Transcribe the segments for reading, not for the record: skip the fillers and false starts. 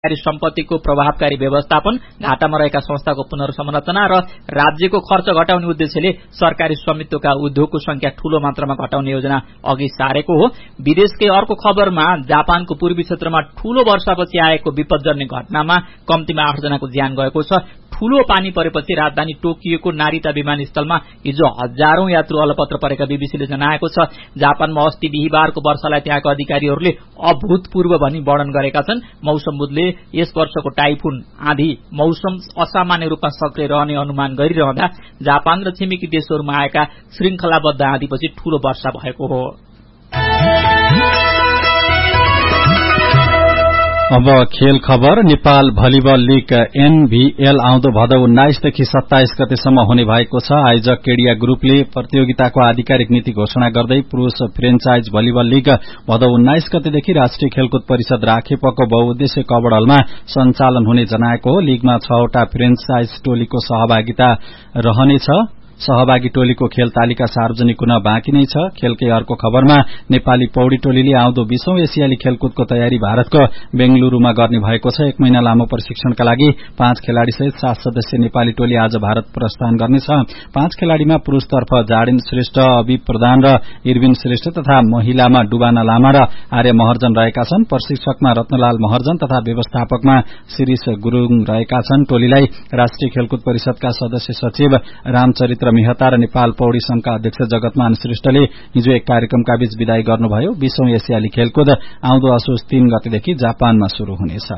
सरकारी सम्पत्तिको प्रभावकारी व्यवस्थापन, घाटामा रहेका संस्थाको पुनर्संरचना र राज्यको खर्च घटाउने उद्देश्यले सरकारी स्वामित्वका उद्योगको संख्या ठूलो मात्रामा घटाउने योजना अघि सारेको हो। विदेशकै अर्को खबरमा जापानको पूर्वी क्षेत्रमा ठूलो वर्षापछि आएको विपदजन्य घटनामा कम्तीमा 8 जनाको ज्यान गएको छ। ठूलो पानी परेपछि राजधानी टोकियोको नारिता विमानस्थलमा हिजो हजारौं यात्रु अलपत्र परेका बीबीसीले जनाएको छ। जापानमा अस्ति बिहीबारको वर्षालाई त्यहाँका अधिकारीहरूले अभूतपूर्व भनी वर्णन गरेका छन्। मौसमविदले यस वर्षको टाइफुन आँधी मौसम असामान्य रूपमा सक्रिय रहने अनुमान गरिरहँदा जापान र छिमेकी देशहरूमा आएका श्रृंखलाबद्ध आँधीपछि ठूलो वर्षा भएको हो। अब खेल खबर। नेपाल भलिबल लीग एनभीएल आउँदो भदौ 19 देखि 27 गतेसम्म हुने भएको छ। आयोजक केडिया ग्रुपले प्रतियोगिताको आधिकारिक नीति घोषणा गर्दै पुरूष फ्रेन्चाइज भलिबल लीग भदौ 19 गतेदेखि राष्ट्रिय खेलकुद परिषद राखेपको बहुउद्देश्य कबड हलमा सञ्चालन हुने जनाएको हो। लीगमा 6 वटा फ्रेन्चाइज टोलीको सहभागिता रहनेछ। सहभागी टोलीको खेल तालिका सार्वजनिक हुन बाँकी नै छ। खेलकै अर्को खबरमा नेपाली पौडी टोलीले आउँदो 20औं एसियाली खेलकुदको तयारी भारतको बेंगलुरूमा गर्ने भएको छ। 1 महिना लामो प्रशिक्षणका लागि 5 खेलाड़ी सहित 7 सदस्यीय नेपाली टोली आज भारत प्रस्थान गर्नेछ। 5 खेलाड़ीमा पुरूषतर्फ जाडेन श्रेष्ठ, अभि प्रधान र इर्विन श्रेष्ठ तथा महिलामा डुबाना लामा र आर्य महर्जन रहेका छन्। प्रशिक्षकमा रत्नलाल महर्जन तथा व्यवस्थापकमा शिरीष गुरुङ रहेका छन्। टोलीलाई राष्ट्रिय खेलकुद परिषदका सदस्य सचिव रामचरित्र मेहता र नेपाल पौडी संघका अध्यक्ष जगतमान श्रेष्ठले हिजो एक कार्यक्रमका बीच विदाई गर्नुभयो। 20औं एसियाली खेलकुद आउँदो असोज 3 गतेदेखि जापानमा शुरू हुनेछ।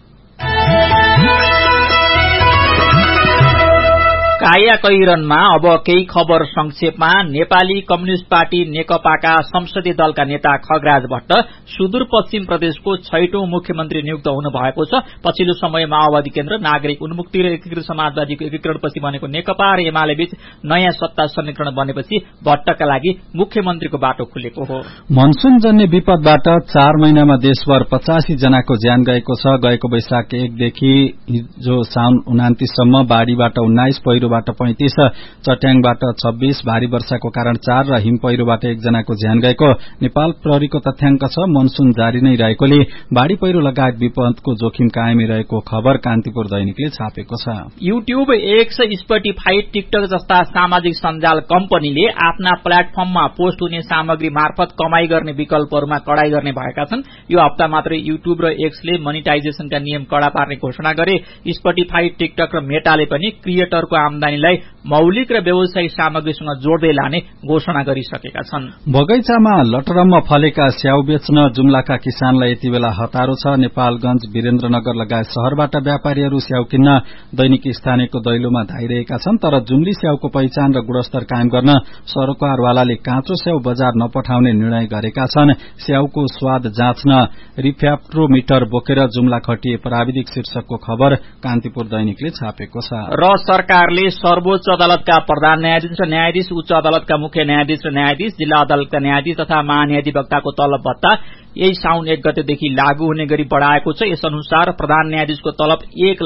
कायाकैरनमा अब केही खबर संक्षेपमा। नेपाली कम्युनिष्ट पार्टी नेकपाका संसदीय दलका नेता खगराज भट्ट सुदूरपश्चिम प्रदेशको 6औं मुख्यमन्त्री नियुक्त हुनु भएको छ। पछिल्लो समय माओवादी केन्द्र, नागरिक उन्मुक्ति र एकीकृत समाजवादीको एकीकरणपछि बनेको नेकपा र एमाले बीच नयाँ सत्ता समीकरण बनेपछि भट्टका लागि मुख्यमन्त्रीको बाटो खुलेको हो। मनसूनजन्य विपदबाट 4 महिनामा देशभर 85 जनाको ज्यान गएको छ। गएको वैशाख 1 देखि हिजो साउन 29 सम्म बाढ़ीबाट 19, पहिरोबाट 35, चट्याङबाट 26, भारी वर्षाको कारण 4 र हिम पहिरोबाट 1 जनाको ज्यान गएको नेपाल प्रहरीको तथ्याङ्क छ। मनसून जारी नै रहेकोले बाढ़ी पहिरो लगायत विपदको जोखिम कायमै रहेको खबर कान्तिपुर दैनिकले छापेको छ। युट्युब, एक्स, स्पोटिफाई, टिकटक जस्ता सामाजिक सञ्जाल कम्पनीले आफ्ना प्लेटफर्ममा पोस्ट हुने सामग्री मार्फत कमाई गर्ने विकल्पहरूमा कडाई गर्ने भएका छन्। यो हप्ता मात्रै युट्युब र एक्सले मोनिटाइजेसनका नियम कड़ा पार्ने घोषणा गरे। स्पोटिफाई, टिकटक र मेटाले पनि क्रिएटरको आमदानीलाई मौलिक र व्यावसायिक सामग्रीसँग जोड्दै लाने घोषणा गरिसकेका छन्। बगैँचामा लटरम्म फलेका स्याउ बेच्न जुम्लाका किसानलाई यति बेला हतारो छ। नेपालगंज, वीरेन्द्रनगर लगायत शहरबाट व्यापारीहरू स्याउ किन्न दैनिक स्थानीयको दैलोमा धाइरहेका छन्। तर जुम्ली स्याउको पहिचान र गुणस्तर कायम गर्न सरकारवालाले काँचो स्याउ बजार नपठाउने निर्णय गरेका छन्। स्याउको स्वाद जाँच्न रिफ्याक्ट्रोमिटर बोकेर जुम्ला खटिए प्राविधिक शीर्षकको खबर कान्तिपुर दैनिकले छापेको छ। र सरकारले सर्वोच्च अदालतका प्रधान न्यायाधीश र न्यायाधीश, उच्च अदालतका मुख्य न्यायाधीश र न्यायाधीश, जिल्ला अदालतका न्यायाधीश तथा महान्यायाधिवक्ताको तलब भत्ता यही साउन 1 गतेदेखि लागू हुने गरी बढ़ाएको छ। यस अनुसार प्रधान न्यायाधीशको तलब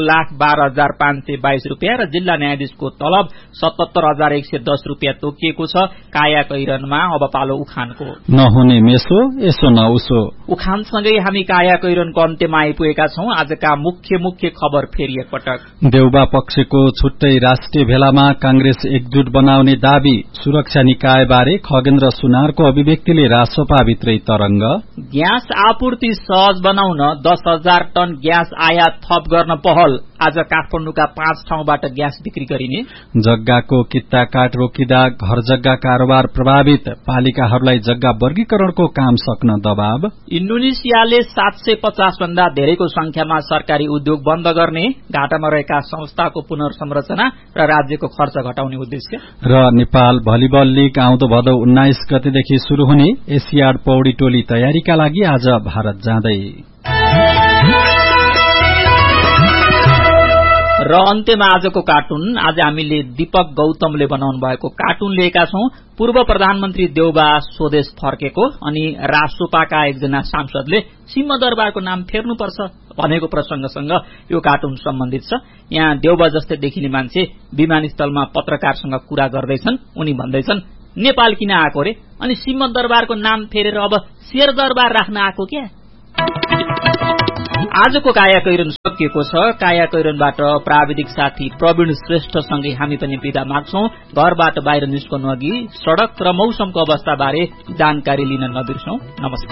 1,12,522 रूपियाँ र जिल्ला न्यायाधीशको तलब 77,110 रूपियाँ तोकिएको छ। कायाकैरनमा अब पालो उखानको। नहुने मेसो, यसो न उसो। उखानसँगै हामी कायाकैरनको अन्त्यमा आइपुगेका छौं। आजका मुख्य खबर फेरि एकपटक। देउबा पक्षको छुट्टै राष्ट्रिय भेलामा कांग्रेस एकजुट बनाउने दावी। सुरक्षा निकायबारे खगेन्द्र सुनारको अभिव्यक्तिले रासोपाभित्रै तरंग। ग्यास आपूर्ति सहज बनाउन 10,000 टन ग्यास आयात थप गर्न पहल। आज काठमाडौँका 5 ठाउँबाट ग्यास बिक्री गरिने। जग्गाको कित्ता काट रोकिँदा घर जग्गा कारोबार प्रभावित। पालिकाहरूलाई जग्गा वर्गीकरणको काम सक्न दबाव। इन्डोनेसियाले 750 भन्दा धेरैको संख्यामा सरकारी उद्योग बन्द गर्ने। घाटामा रहेका संस्थाको पुनर्संरचना र राज्यको खर्च घटाउने उद्देश्य। र नेपाल भलिबल लीग आउँदो भदौ 19 गतेदेखि शुरू हुने एसियाड पौडी टोली तयारीका लागि आज भारत जाँदै। र अन्त्यमा आजको कार्टुन। आज हामीले दीपक गौतमले बनाउनु भएको कार्टुन लिएका छौं। पूर्व प्रधानमन्त्री देउबा स्वदेश फर्केको अनि राष्ट्रपाका एकजना सांसदले सिंहदरबारको नाम फेर्नुपर्छ भनेको प्रसंगसँग यो कार्टुन सम्बन्धित छ। यहाँ देउबा जस्तै देखिने मान्छे विमानस्थलमा पत्रकारसँग कुरा गर्दैछन्। उनी भन्दैछन्, नेपाल किन आएको रे? अनि सिंहदरबारको नाम फेरेर अब शेरदरबार राख्न आएको क्या? आजको कायाकैरन सकिएको छ। कायाकैरनबाट प्राविधिक साथी प्रवीण श्रेष्ठसँगै हामी पनि बिदा माग्छौं। घरबाट बाहिर निस्कनु अघि सड़क र मौसमको अवस्था बारे जानकारी लिन नबिर्सौं। नमस्कार।